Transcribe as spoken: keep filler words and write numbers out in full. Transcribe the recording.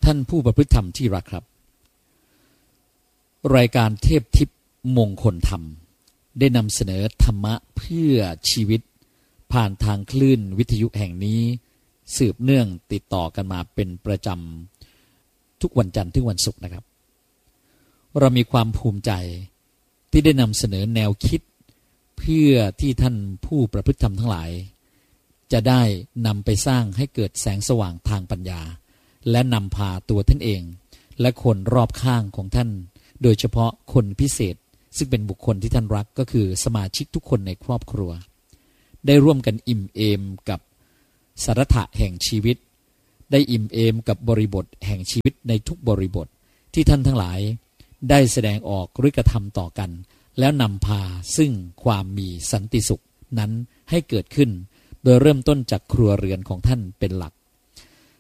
ท่านผู้ประพฤติธรรมที่รักครับรายการเทพทิพย์มงคลธรรมได้นำเสนอธรรมะเพื่อชีวิตผ่านทางคลื่นวิทยุแห่งนี้สืบเนื่องติดต่อกันมาเป็นประจำทุกวันจันทร์ถึงวันศุกร์นะครับเรามีความภูมิใจที่ได้นำเสนอแนวคิดเพื่อที่ท่านผู้ประพฤติธรรมทั้งหลายจะได้นำไปสร้างให้เกิดแสงสว่างทางปัญญาและนำพาตัวท่านเองและคนรอบข้างของท่านโดยเฉพาะคนพิเศษซึ่งเป็นบุคคลที่ท่านรักก็คือสมาชิกทุกคนในครอบครัวได้ร่วมกันอิ่มเอมกับสาระแห่งชีวิตได้อิ่มเอมกับบริบทแห่งชีวิตในทุกบริบทที่ท่านทั้งหลายได้แสดงออกหรือกระทำต่อกันแล้วนำพาซึ่งความมีสันติสุขนั้นให้เกิดขึ้นโดยเริ่มต้นจากครัวเรือนของท่านเป็นหลัก